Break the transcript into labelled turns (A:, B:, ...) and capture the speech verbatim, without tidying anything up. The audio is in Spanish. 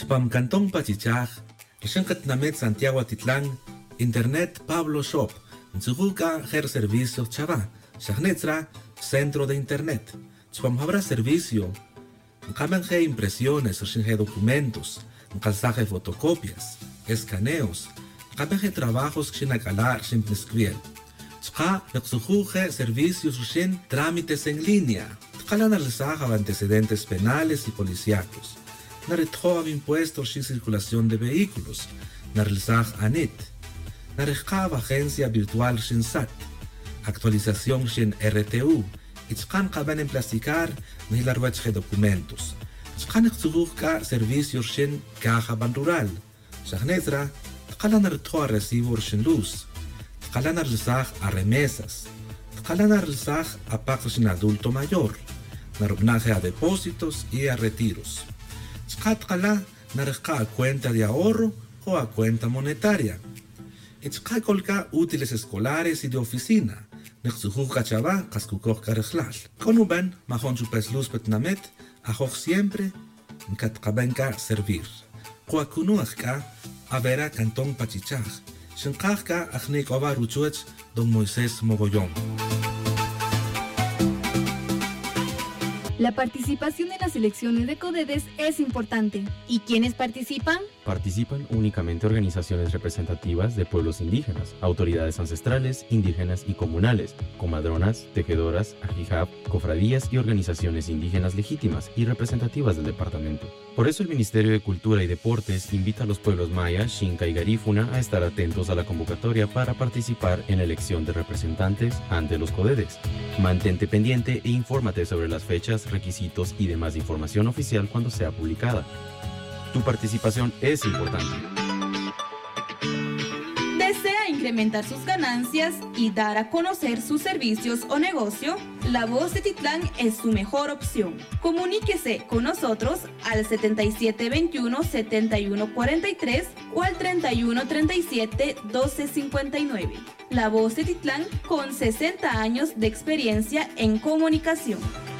A: Chpam Cantón Pachichaj, Rishankat Santiago Atitlán, Internet Pablo Shop, Nzuhuka Her Servicio Chava, Shahnetra, Centro de Internet. Chpam habrá servicio, Nkamenje impresiones, Rishinje documentos, Nkalsaje fotocopias, escaneos, Nkamenje trabajos Shinakalar, Shimpnesquiel. Chka Nexuhuje servicios Rishin trámites en línea. Tkalan analizaja antecedentes penales y policíacos. Naritjoab impuestos sin circulación de vehículos. Narilzaj ANIT. Narijkab agencia virtual sin S A T. Actualización sin R T U. Itzkan kaben en plasticar nihilarwechje documentos. Itzkan exuhujka servicios sin caja ban rural. Shahnetra. Tkalan naritjoa recibos sin luz. Tkalan narilzaj a remesas. Tkalan narilzaj a pagos sin adulto mayor. Narubnaje a depósitos y a retiros. Tzkatkala narejka a cuenta de ahorro o a cuenta monetaria. Itzkakolka útiles escolares y de oficina. Nexujuka chava kaskukok karejlal. Konuben mahon chupes luz petnamet ajoj siempre nkatkabenka servir. Kuakunuajka avera Cantón Pachichaj. Shinkajka ajnik ova ruchuech don Moisés Mogollón.
B: La participación en las elecciones de CODEDES es importante.
C: ¿Y quiénes participan?
D: Participan únicamente organizaciones representativas de pueblos indígenas, autoridades ancestrales, indígenas y comunales, comadronas, tejedoras, ajijab, cofradías y organizaciones indígenas legítimas y representativas del departamento. Por eso el Ministerio de Cultura y Deportes invita a los pueblos maya, xinca y garífuna a estar atentos a la convocatoria para participar en la elección de representantes ante los CODEDES. Mantente pendiente e infórmate sobre las fechas, requisitos y demás información oficial cuando sea publicada. Tu participación es importante.
C: ¿Desea incrementar sus ganancias y dar a conocer sus servicios o negocio? La Voz de Titlán es su mejor opción. Comuníquese con nosotros al setenta y siete veintiuno, setenta y uno cuarenta y tres o al treinta y uno treinta y siete, doce cincuenta y nueve. La Voz de Titlán con sesenta años de experiencia en comunicación.